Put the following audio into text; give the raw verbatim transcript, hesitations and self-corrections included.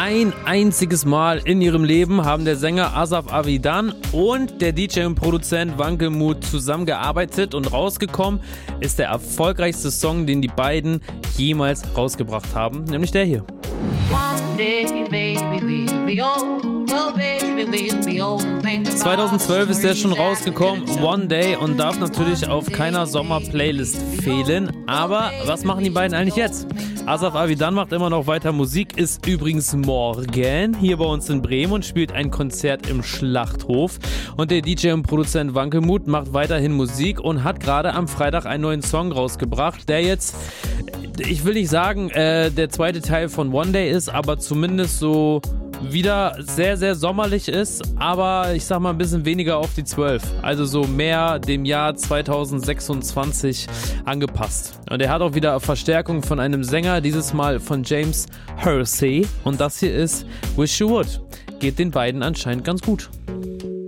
Ein einziges Mal in ihrem Leben haben der Sänger Asaf Avidan und der D J und Produzent Wankelmut zusammengearbeitet und rausgekommen ist der erfolgreichste Song, den die beiden jemals rausgebracht haben, nämlich der hier. zweitausendzwölf ist der schon rausgekommen, One Day, und darf natürlich auf keiner Sommer-Playlist fehlen. Aber was machen die beiden eigentlich jetzt? Asaf Avidan macht immer noch weiter Musik, ist übrigens morgen hier bei uns in Bremen und spielt ein Konzert im Schlachthof. Und der D J und Produzent Wankelmut macht weiterhin Musik und hat gerade am Freitag einen neuen Song rausgebracht, der jetzt, ich will nicht sagen, äh, der zweite Teil von One Day ist, aber zumindest so wieder sehr, sehr sommerlich ist, aber ich sag mal ein bisschen weniger auf die zwölf. Also so mehr dem Jahr zweitausendsechsundzwanzig angepasst. Und er hat auch wieder Verstärkung von einem Sänger, dieses Mal von James Hersey. Und das hier ist Wish You Would. Geht den beiden anscheinend ganz gut.